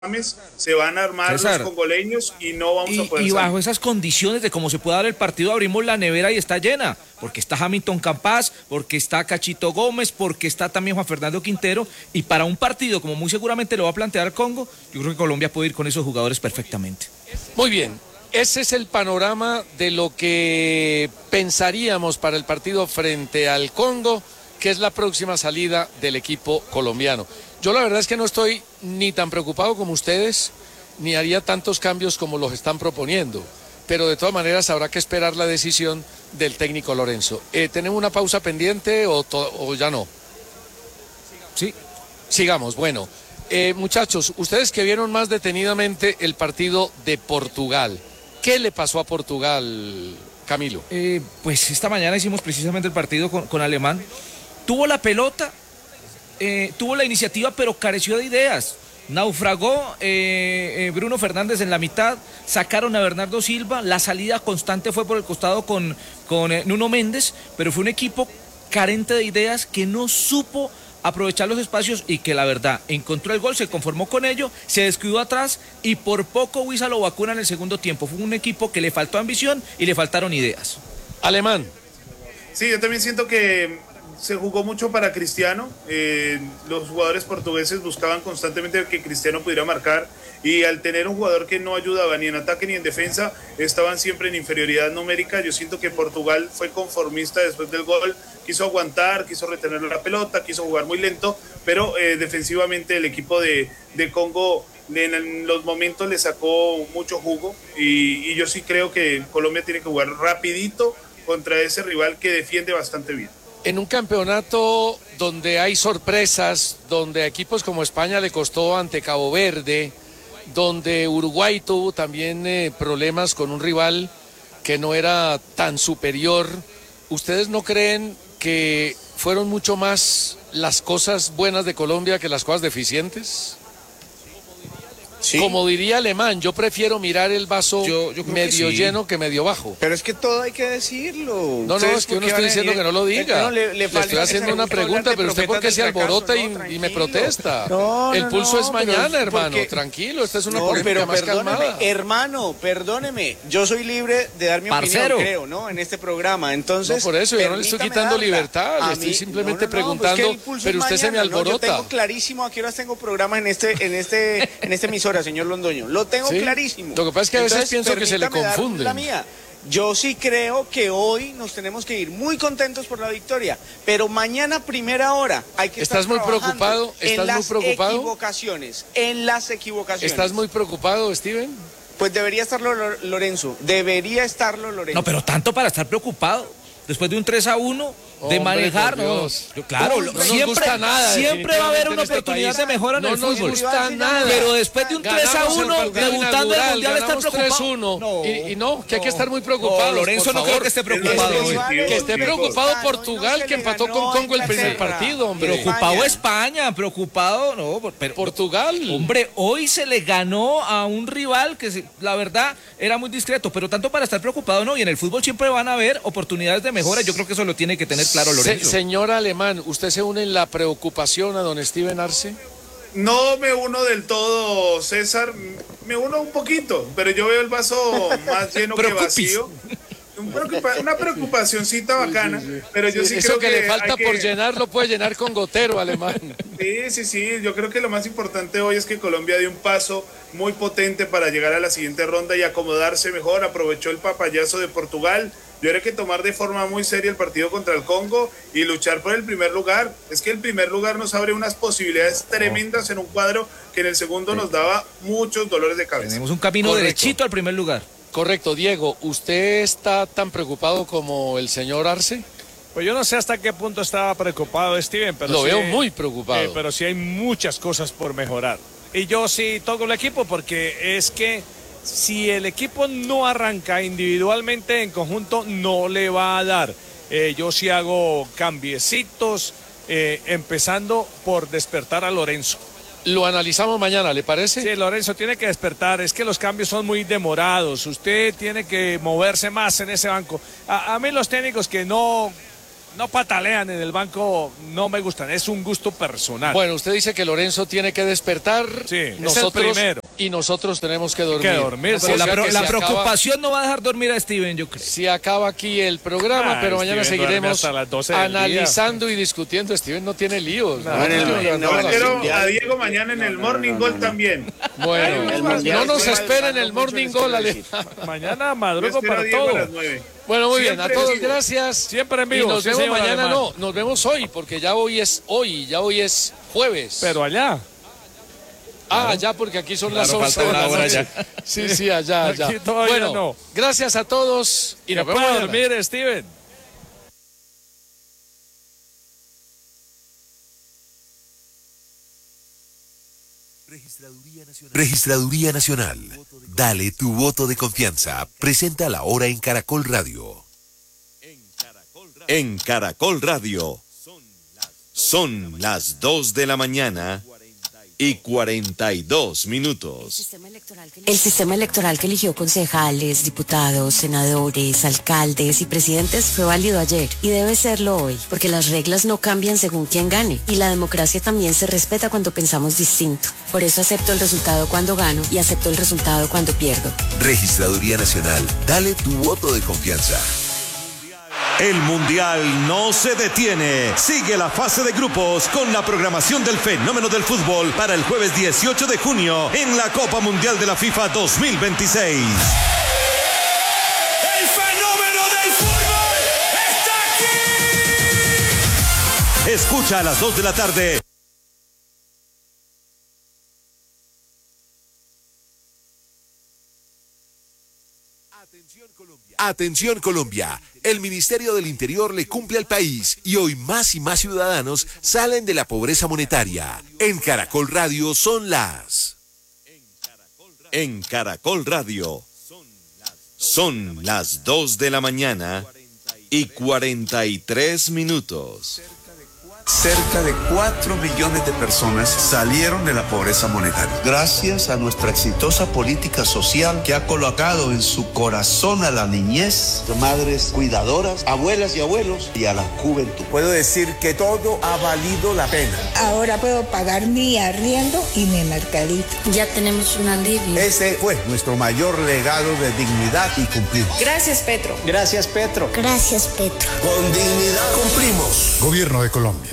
se van a armar César, los congoleños y no vamos a poder y salir. bajo esas condiciones de cómo se puede dar el partido, abrimos la nevera y está llena, porque está Hamilton Campas, porque está Cachito Gómez, porque está también Juan Fernando Quintero, y para un partido como muy seguramente lo va a plantear Congo, yo creo que Colombia puede ir con esos jugadores perfectamente. Muy bien, ese es el panorama de lo que pensaríamos para el partido frente al Congo, que es la próxima salida del equipo colombiano. Yo la verdad es que no estoy ni tan preocupado como ustedes, ni haría tantos cambios como los están proponiendo, pero de todas maneras habrá que esperar la decisión del técnico Lorenzo. ¿Tenemos una pausa pendiente o ya no? Sí. Sigamos, bueno. Muchachos, ustedes que vieron más detenidamente el partido de Portugal, ¿qué le pasó a Portugal, Camilo? Pues esta mañana hicimos precisamente el partido con Alemán. Tuvo la pelota, tuvo la iniciativa, pero careció de ideas. Naufragó Bruno Fernández en la mitad, sacaron a Bernardo Silva, la salida constante fue por el costado con Nuno Méndez, pero fue un equipo carente de ideas que no supo aprovechar los espacios y que la verdad encontró el gol, se conformó con ello, se descuidó atrás y por poco Huiza lo vacuna en el segundo tiempo. Fue un equipo que le faltó ambición y le faltaron ideas. Alemán. Sí, yo también siento que se jugó mucho para Cristiano. Los jugadores portugueses buscaban constantemente que Cristiano pudiera marcar y al tener un jugador que no ayudaba ni en ataque ni en defensa, estaban siempre en inferioridad numérica. Yo siento que Portugal fue conformista después del gol, quiso aguantar, quiso retener la pelota, quiso jugar muy lento, pero defensivamente el equipo de Congo en los momentos le sacó mucho jugo y yo sí creo que Colombia tiene que jugar rapidito contra ese rival que defiende bastante bien. En un campeonato donde hay sorpresas, donde a equipos como España le costó ante Cabo Verde, donde Uruguay tuvo también problemas con un rival que no era tan superior, ¿ustedes no creen que fueron mucho más las cosas buenas de Colombia que las cosas deficientes? Sí. Como diría Alemán, yo prefiero mirar el vaso medio lleno que medio bajo. Pero es que todo hay que decirlo. No, es que yo no estoy diciendo que no lo diga. Le estoy haciendo una pregunta, pero usted porque se alborota y me protesta. El pulso es mañana, hermano. Tranquilo, esta es una polémica más calmada. Hermano, perdóneme. Yo soy libre de dar mi opinión, creo, ¿no? En este programa. Entonces, no, por eso yo no le estoy quitando libertad. Le estoy simplemente preguntando, pero usted se me alborota. Yo tengo clarísimo a qué horas tengo programa en esta emisora, señor Londoño. Lo tengo clarísimo. Lo que pasa es que a veces pienso que se le confunde. La mía. Yo sí creo que hoy nos tenemos que ir muy contentos por la victoria, pero mañana primera hora hay que estar trabajando en las equivocaciones. ¿Estás muy preocupado, Steven? Pues debería estarlo Lorenzo. No, pero tanto para estar preocupado. Después de un 3-1, de manejar, claro, siempre va a haber una oportunidad de mejora en el fútbol. No nos gusta nada. Pero después de un 3-1, debutando en el Mundial, estar preocupado. Y no, que hay que estar muy preocupado. Lorenzo no creo que esté preocupado hoy. Que esté preocupado Portugal, que empató con Congo el primer partido, hombre. Preocupado España, preocupado, Portugal. Hombre, hoy se le ganó a un rival que la verdad era muy discreto, pero tanto para estar preocupado no, y en el fútbol siempre van a haber oportunidades de mejora, yo creo que eso lo tiene que tener claro Lorenzo. Señor Alemán, ¿usted se une en la preocupación a don Steven Arce? No me uno del todo, César, me uno un poquito, pero yo veo el vaso más lleno que vacío. Una preocupacioncita bacana, pero yo sí eso creo que le falta por llenar lo puede llenar con gotero, Alemán. Sí, yo creo que lo más importante hoy es que Colombia dio un paso muy potente para llegar a la siguiente ronda y acomodarse mejor, aprovechó el papayazo de Portugal. Yo creo que tomar de forma muy seria el partido contra el Congo y luchar por el primer lugar. Es que el primer lugar nos abre unas posibilidades tremendas en un cuadro que en el segundo nos daba muchos dolores de cabeza. Tenemos un camino derechito al primer lugar. Correcto, Diego, ¿usted está tan preocupado como el señor Arce? Pues yo no sé hasta qué punto estaba preocupado Steven, pero lo veo muy preocupado. Pero sí hay muchas cosas por mejorar. Y yo sí toco el equipo porque es que si el equipo no arranca individualmente, en conjunto no le va a dar. Yo sí hago cambiecitos, empezando por despertar a Lorenzo. Lo analizamos mañana, ¿le parece? Sí, Lorenzo tiene que despertar, es que los cambios son muy demorados, usted tiene que moverse más en ese banco. A mí los técnicos que no no patalean en el banco no me gustan, es un gusto personal. Bueno, usted dice que Lorenzo tiene que despertar, Sí, es el nosotros primero. y nosotros tenemos que dormir. Que dormir, Pero O sea que la se preocupación no va a dejar dormir a Steven, yo creo. Se acaba aquí el programa, pero mañana Steven duerme seguiremos hasta las 12 del analizando y discutiendo. Steven no tiene líos. No, ¿no? en el- Steven en el- levantaba la- Pero a Diego mañana en el Morning Goal también. Bueno, El Mundial no nos fue esperen algo el mucho Morning les Goal, quiero Ale. decir. Mañana Yo madrugo espero a para Diego a todo. las 9. Bueno, muy bien, a Siempre todos sigo. gracias. Siempre en Y vivo. nos sí, vemos señor mañana, Alemán. no, nos vemos hoy, porque ya hoy es jueves. Pero allá. Ya, porque aquí son las Claro, 11 falta de la una hora noche. Sí, allá. Aquí todavía Bueno, no. gracias a todos y Y nos no vemos puede mañana. dormir, Steven. Registraduría Nacional. Dale tu voto de confianza. Presenta la hora en Caracol Radio. En Caracol Radio son las 2 de la mañana y 42 minutos. El sistema electoral que eligió concejales, diputados, senadores, alcaldes y presidentes fue válido ayer y debe serlo hoy, porque las reglas no cambian según quién gane y la democracia también se respeta cuando pensamos distinto. Por eso acepto el resultado cuando gano y acepto el resultado cuando pierdo. Registraduría Nacional. Dale tu voto de confianza. El Mundial no se detiene. Sigue la fase de grupos con la programación del fenómeno del fútbol para el jueves 18 de junio en la Copa Mundial de la FIFA 2026. ¡El fenómeno del fútbol está aquí! Escucha a las 2 de la tarde. Atención Colombia, el Ministerio del Interior le cumple al país y hoy más y más ciudadanos salen de la pobreza monetaria. En Caracol Radio son las... En Caracol Radio son las 2 de la mañana y 43 minutos. Cerca de 4 millones de personas salieron de la pobreza monetaria. Gracias a nuestra exitosa política social que ha colocado en su corazón a la niñez, madres cuidadoras, abuelas y abuelos y a la juventud. Puedo decir que todo ha valido la pena. Ahora puedo pagar mi arriendo y mi mercadito. Ya tenemos un alivio. Ese fue nuestro mayor legado de dignidad y cumplir. Gracias, Petro. Gracias, Petro. Gracias, Petro. Con dignidad cumplimos. Gobierno de Colombia.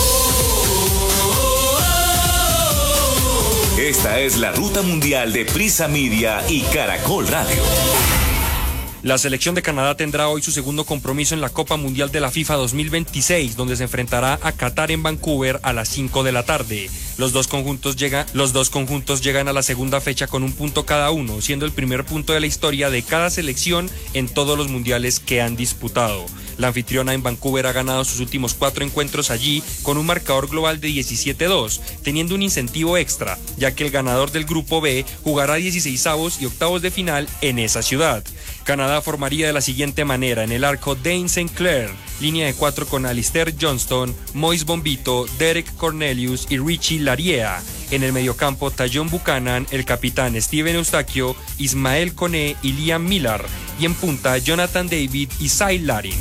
Esta es la ruta mundial de Prisa Media y Caracol Radio. La selección de Canadá tendrá hoy su segundo compromiso en la Copa Mundial de la FIFA 2026, donde se enfrentará a Qatar en Vancouver a las 5 de la tarde. Los dos conjuntos llegan a la segunda fecha con un punto cada uno, siendo el primer punto de la historia de cada selección en todos los mundiales que han disputado. La anfitriona en Vancouver ha ganado sus últimos 4 encuentros allí con un marcador global de 17-2, teniendo un incentivo extra, ya que el ganador del grupo B jugará 16avos y octavos de final en esa ciudad. Canadá formaría de la siguiente manera: en el arco Dane St. Clair, línea de 4 con Alistair Johnston, Moise Bombito, Derek Cornelius y Richie Lariea. En el mediocampo Tajon Buchanan, el capitán Steven Eustaquio, Ismael Koné y Liam Millar. Y en punta Jonathan David y Cy Larin.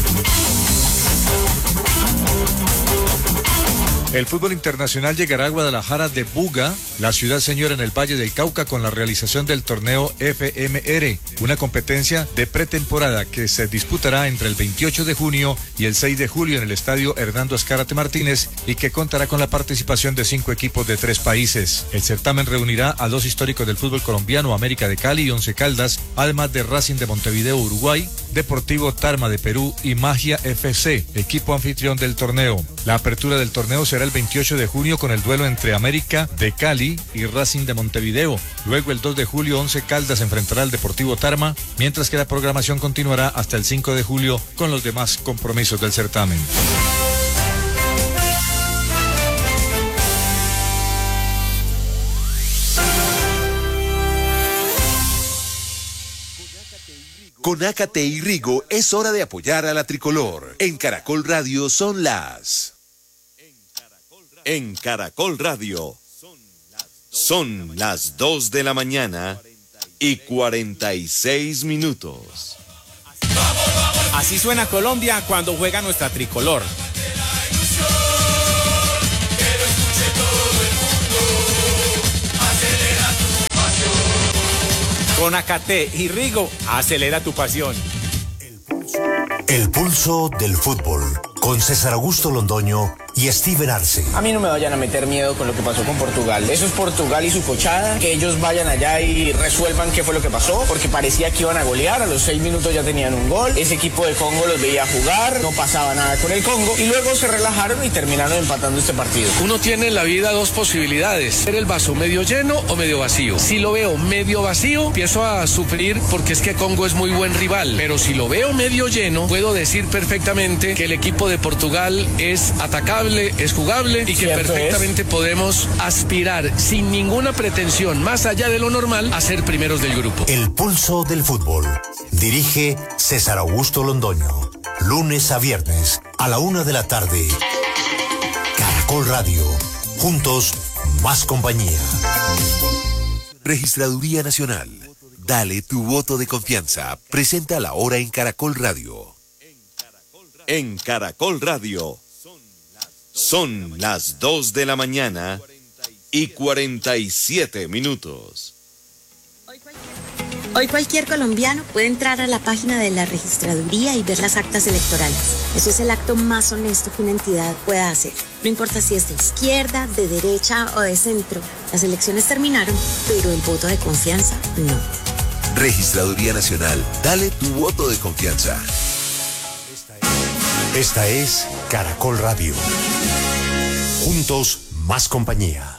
El fútbol internacional llegará a Guadalajara de Buga, la ciudad señora en el Valle del Cauca, con la realización del torneo FMR, una competencia de pretemporada que se disputará entre el 28 de junio y el 6 de julio en el estadio Hernando Azcárate Martínez y que contará con la participación de 5 equipos de 3 países. El certamen reunirá a 2 históricos del fútbol colombiano, América de Cali y Once Caldas, además de Racing de Montevideo, Uruguay, Deportivo Tarma de Perú y Magia FC, equipo anfitrión del torneo. La apertura del torneo será el 28 de junio con el duelo entre América de Cali y Racing de Montevideo. Luego el 2 de julio Once Caldas enfrentará al Deportivo Tarma, mientras que la programación continuará hasta el 5 de julio con los demás compromisos del certamen. Con Ácate y Rigo es hora de apoyar a la tricolor. En Caracol Radio son las... En Caracol Radio son las 2 de la mañana y 46 minutos. Así suena Colombia cuando juega nuestra tricolor. Con Acate y Rigo, acelera tu pasión. El pulso del fútbol, con César Augusto Londoño y Steven Arce. A mí no me vayan a meter miedo con lo que pasó con Portugal. Eso es Portugal y su cochada. Que ellos vayan allá y resuelvan qué fue lo que pasó, porque parecía que iban a golear. A los 6 minutos ya tenían un gol. Ese equipo de Congo los veía jugar, no pasaba nada con el Congo. Y luego se relajaron y terminaron empatando este partido. Uno tiene en la vida dos posibilidades: ver el vaso medio lleno o medio vacío. Si lo veo medio vacío, empiezo a sufrir porque es que Congo es muy buen rival. Pero si lo veo medio lleno, puedo decir perfectamente que el equipo de Portugal es atacable, es jugable y que perfectamente podemos aspirar sin ninguna pretensión más allá de lo normal a ser primeros del grupo. El pulso del fútbol. Dirige César Augusto Londoño. Lunes a viernes a la 1 de la tarde. Caracol Radio. Juntos, más compañía. Registraduría Nacional. Dale tu voto de confianza. Presenta la hora en Caracol Radio. En Caracol Radio. Son las 2 de la mañana y 47 minutos. Hoy cualquier colombiano puede entrar a la página de la registraduría y ver las actas electorales. Eso es el acto más honesto que una entidad pueda hacer. No importa si es de izquierda, de derecha o de centro. Las elecciones terminaron, pero el voto de confianza no. Registraduría Nacional. Dale tu voto de confianza. Esta es Caracol Radio. Juntos, más compañía.